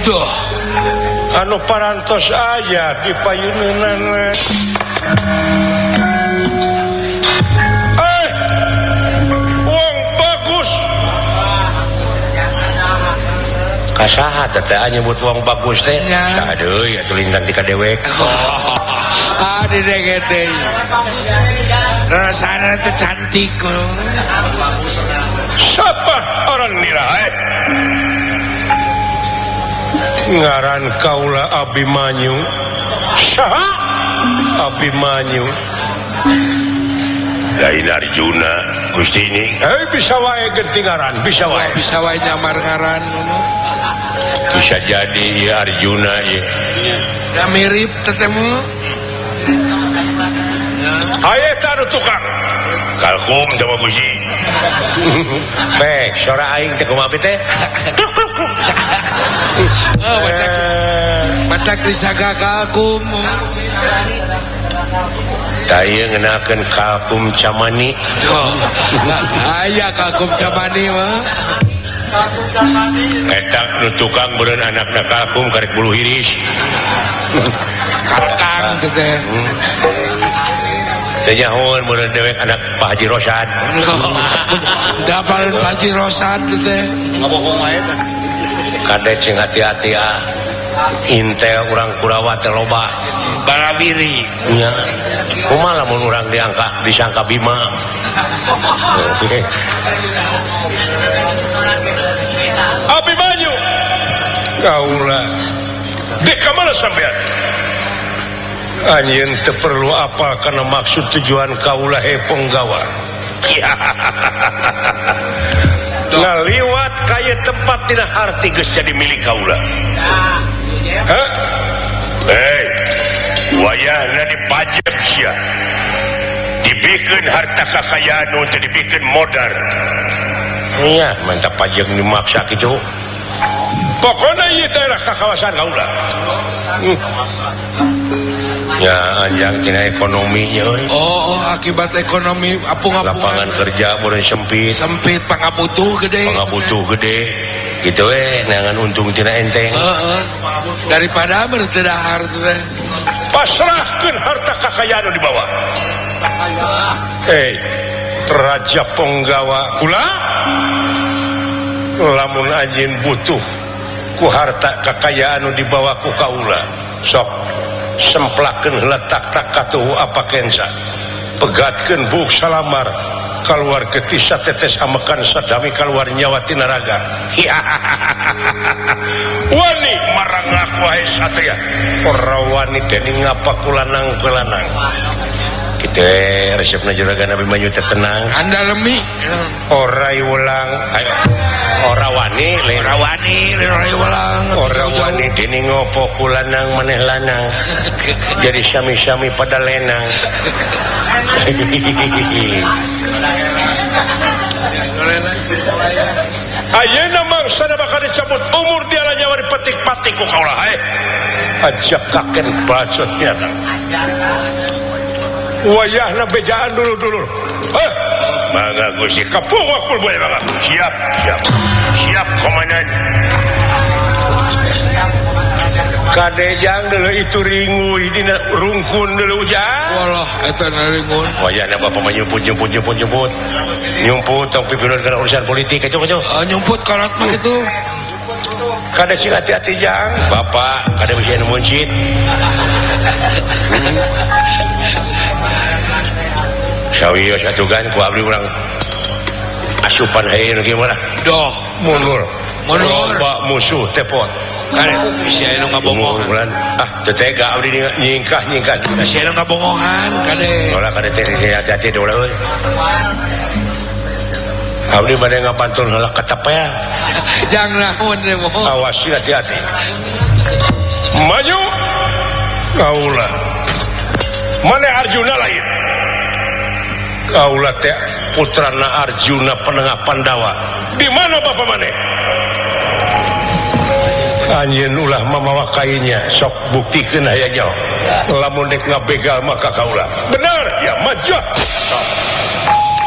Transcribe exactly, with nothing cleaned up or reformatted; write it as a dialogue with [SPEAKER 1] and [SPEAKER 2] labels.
[SPEAKER 1] Duh.
[SPEAKER 2] Anu parantos aja di payunan. Eh, uang bagus. Kasaha teh nyebut uang bagus teh? Aduh, ya tuh lintang tika dewek.
[SPEAKER 1] Ah, di degede. Rasanya teh cantik.
[SPEAKER 2] Siapa orang nilai? Ngaran kaula Abimanyu. Saha Abimanyu? Lain Arjuna Gusti ini. Eh bisa wae gerti ngaran, bisa wae.
[SPEAKER 1] Bisa wae nyamar ngaran.
[SPEAKER 2] Bisa jadi ya Arjuna ya.
[SPEAKER 1] Ya mirip tetemu.
[SPEAKER 2] Ayo taruh tukang. Kalkum sama Gusti. Bek, suara aing teh kumaha teh?
[SPEAKER 1] Oh, batak, batak disaga kalkum.
[SPEAKER 2] Taya ngenakeun kalkum camani.
[SPEAKER 1] Oh, aya kalkum camani mah.
[SPEAKER 2] Eta nu tukang beureun anakna kalkum karek bulu hiris.
[SPEAKER 1] Kalkang teh teh.
[SPEAKER 2] Teh nyahoan beureun dewek anak Pak Haji Rosad.
[SPEAKER 1] Dapal Pak Haji Rosad teh. Ngabohong wae teh.
[SPEAKER 2] Kade cing hati-hati ah. Intel urang Kurawa teh loba. Barabiri nya. Kumaha lamun urang diangka disangka Bima. Abimanyu. Kaula. Dek ka mana sampean? Anjeun teu perlu apa kana maksud tujuan kaula he penggawa. Ngaliwat kaya tempat tina harti geus jadi milik kaula. Hah? Hei, wayahna dipajak sia. Dibikeun harta kakayaan untuk dibikeun modal. Iya, mantap pajak dimaksa kitu. Pokona ieu daerah kakawasan kaula. Hmm. Ya anjang tina ekonominya.
[SPEAKER 1] Oh, oh akibat ekonomi apung-apungan.
[SPEAKER 2] Lapangan kerja mulai sempit.
[SPEAKER 1] Sempit pangabutuh gede.
[SPEAKER 2] Pangabutuh gede. Gitu we neangan untung tina enteng.
[SPEAKER 1] Heeh. Daripada bertedahar teh.
[SPEAKER 2] Pasrahkeun harta kakayaan di bawah. Hei, Raja Penggawa kula. Lamun anjeun butuh ku harta kakayaan di bawah ku kaula. Sok semplakeun heula tak-tak katuhu apa kensa. Pegatkeun buuk salamar keluar getisa tetes amekan sadami keluar nyawa tina raga. Wani marang ngaku wae satya. Ora wani dening ngapa kulanang kulanang. Kitu resepna juragan Abimanyu teh tenang.
[SPEAKER 1] Andalemi.
[SPEAKER 2] Ora iulang. Ayo. Ora wani, ora wani, ora iulang. Ora wani dening ngopo kulanang maneh lanang. Jadi sami-sami pada lenang. Ayeuna mangsana bakal dicabut umur dia lah nyawa dipetik-patik ku kaulah hae. Ajak kaken bacot nyata. Wayahna bejaan dulu-dulu. Heh. Mangga Gusti kapung wakul boleh mangga. Siap, siap. Siap komandan. Kadejang dulu itu ringui dina rungkun dulu ujang.
[SPEAKER 1] Walah eta ringun.
[SPEAKER 2] Wayahna bapak menyumput nyumput nyumput nyumput. Nyumput tong pipirun kana urusan politik itu kacau.
[SPEAKER 1] Uh, nyumput karat mah kitu.
[SPEAKER 2] Kada sing hati-hati jang. Bapak kada bisa nemuncit. Sawios atugan ku abdi urang asupan hayu gimana?
[SPEAKER 1] Doh,
[SPEAKER 2] mundur.
[SPEAKER 1] Mundur.
[SPEAKER 2] Loba musuh tepot.
[SPEAKER 1] Kare sia anu ngabongohan.
[SPEAKER 2] Ah, teu tega abdi nyingkah-nyingkah.
[SPEAKER 1] Sia anu ngabongohan kade.
[SPEAKER 2] Ora kade teh hati-hati deui euy. Abdi bade ngabantun heula katapea.
[SPEAKER 1] Jang naon teh moho.
[SPEAKER 2] Awas hati-hati. Maju. Kaula. Mane Arjuna lain. Kaula teh putrana Arjuna penengah Pandawa. Di mana bapak mane? Anjeun ulah mamawa kainya, sok buktikeun hayang nyaho. Lamun dek ngabegal maka kaula. Benar, ya maju.